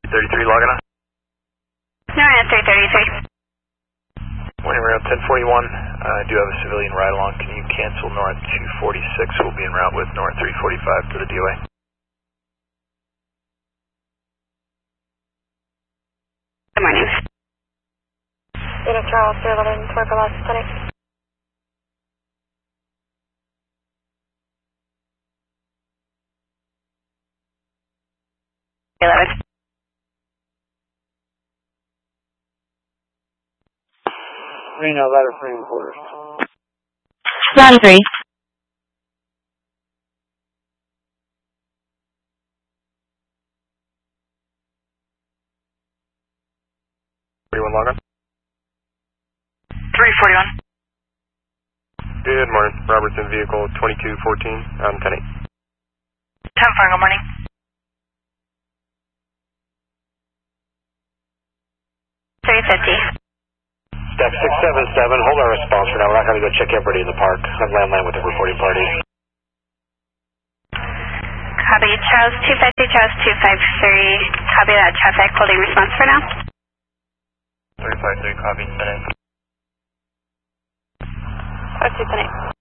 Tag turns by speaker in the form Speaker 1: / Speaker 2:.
Speaker 1: 33 logging on.
Speaker 2: North 333.
Speaker 1: Morning, route 1041. I do have a civilian ride along. Can you cancel north 246? We'll be en route with north 345 to the DOA.
Speaker 2: Good morning.
Speaker 3: Unit Charles 311, 24 Los Clinic.
Speaker 2: 11.
Speaker 4: Reno, ladder frame quarters.
Speaker 2: Ladder 3.
Speaker 1: Log on.
Speaker 2: 341.
Speaker 1: Good morning. Robertson vehicle 2214 on 10-8.
Speaker 2: 10-4, good morning.
Speaker 4: Step 677, hold our response for now. We're not going to go check everybody in the park. I'm landline with the reporting party.
Speaker 2: Copy, Charles 253, Charles 253. Copy that traffic, holding response for now.
Speaker 1: 353, copy, 10-8.
Speaker 3: 5210.